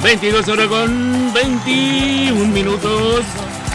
22 horas con 21 minutos.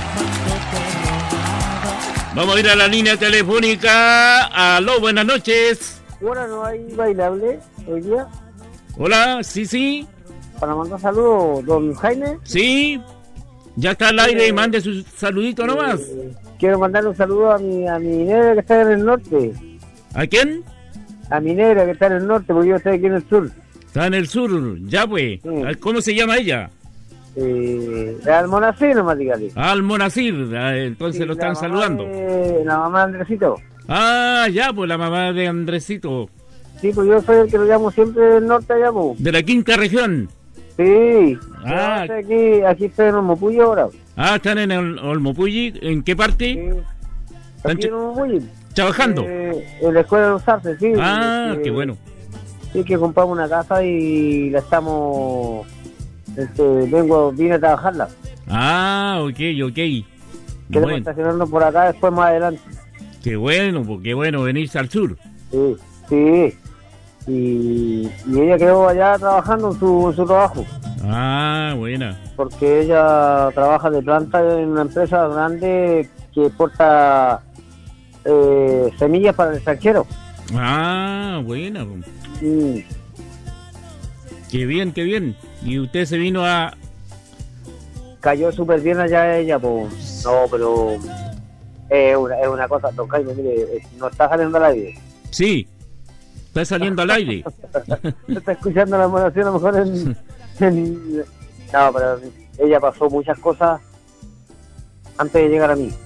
Vamos a ir a la línea telefónica. Aló, buenas noches. Bueno, ¿no hay bailable hoy día? Hola, sí. Para mandar saludos, don Jaime. Sí, ya está al aire y mande su saludito nomás. Quiero mandarle un saludo a mi negra que está en el norte. ¿A quién? A mi negra que está en el norte, porque yo estoy aquí en el sur. Está en el sur, ya pues. Sí. ¿Cómo se llama ella? Almonacir, nomás dígale. Almonacir, entonces sí, lo están saludando. La mamá de Andresito. Ah, ya, pues la mamá de Andresito. Sí, pues yo soy el que lo llamo siempre del norte allá, pues. ¿De la quinta región? Sí. Aquí estoy en Olmopulli ahora. Ah, ¿están en el Olmopulli? ¿En qué parte? Sí. Aquí en Olmopulli. ¿Trabajando? En la escuela de los artes, sí. Ah, qué bueno. Sí, que compramos una casa y la estamos... vine a trabajarla. Ah, ok. Queremos estacionarnos por acá después más adelante. Qué bueno venirse al sur. Sí. Y ella quedó allá trabajando en su trabajo. Ah, buena. Porque ella trabaja de planta en una empresa grande que exporta semillas para el extranjero. Ah, buena. Sí. Qué bien. ¿Y usted se vino a...? Cayó súper bien allá ella, pues. No, pero es una cosa, don Jaime, mire, no está saliendo al aire. Sí, está saliendo al aire. Está escuchando la moderación a lo mejor en... No, pero ella pasó muchas cosas antes de llegar a mí.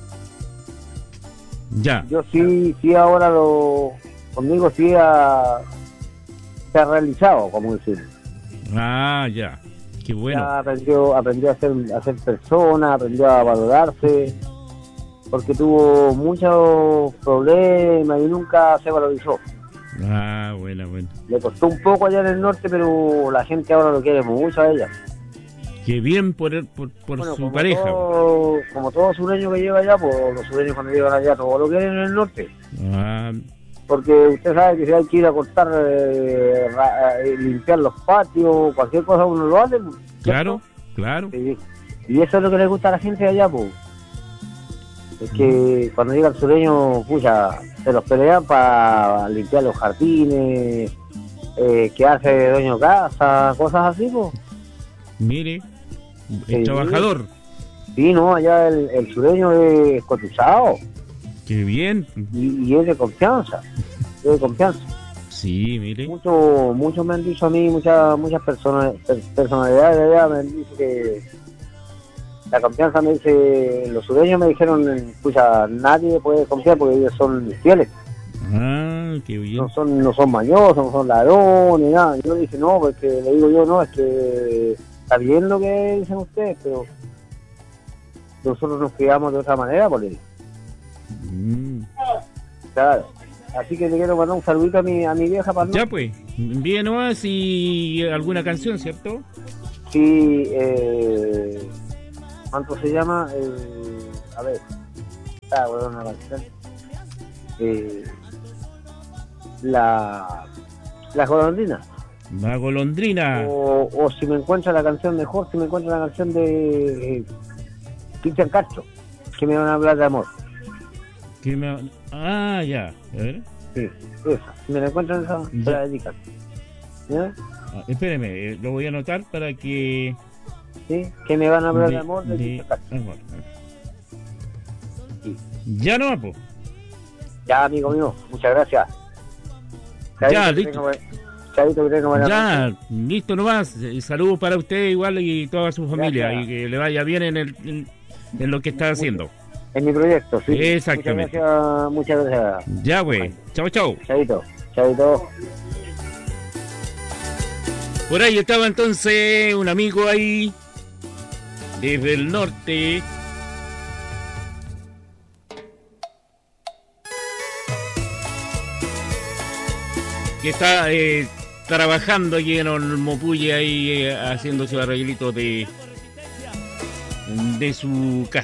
Ya. Yo sí ahora conmigo sí se ha realizado, como decir. Ah, ya. Qué bueno. Ya aprendió a ser persona, aprendió a valorarse, porque tuvo muchos problemas y nunca se valorizó. Ah, bueno. Le costó un poco allá en el norte, pero la gente ahora lo quiere mucho a ella. Qué bien por su pareja. Como todo sureño que llega allá, pues los sureños cuando llegan allá todos lo quieren en el norte. Ah. Porque usted sabe que si hay que ir a cortar, limpiar los patios, cualquier cosa uno lo hace. ¿Cierto? Claro. Sí. Y eso es lo que le gusta a la gente de allá, pues. Es que cuando llega el sureño, pucha, se los pelean para limpiar los jardines, quedarse de dueño de casa, cosas así, pues. Mire, el trabajador. Sí, no, allá el sureño es cotizado. Qué bien. Y es de confianza. Sí, mire. Muchos me han dicho a mí, muchas personalidades de allá me han dicho que la confianza, me dice, los sureños me dijeron, escucha, nadie puede confiar porque ellos son fieles. Ah, qué bien. No son mañosos, no son ladrones, nada. Yo le dije, no, porque le digo yo, no, es que está bien lo que dicen ustedes, pero nosotros nos criamos de otra manera, por él. Claro. Así que le quiero mandar un saludito a mi vieja para... Ya pues, envíe nomás y alguna canción, ¿cierto? Sí, ¿cuánto se llama? A ver, una canción. La golondrina. La golondrina. O si me encuentra la canción mejor, si me encuentra la canción de Cristian Castro, que me van a hablar de amor. Ah, ya. A ver. Sí, esa. Si me la encuentran, esa se la dedican. ¿Ya? Espéreme, lo voy a anotar para que... Sí, que me van a hablar de amor de Cristian Castro. Amor. Sí. Ya no, pues. Ya, amigo mío, muchas gracias. Ya, listo. Ya, listo nomás. Saludos para usted igual y toda su familia. Gracias. Y que le vaya bien en lo que está haciendo. En mi proyecto, sí. Exactamente. Muchas gracias. Ya, güey. Chau. Chaito. Por ahí estaba entonces un amigo ahí desde el norte. Que está trabajando aquí en Olmopulli ahí haciendo su arreglito de su casa.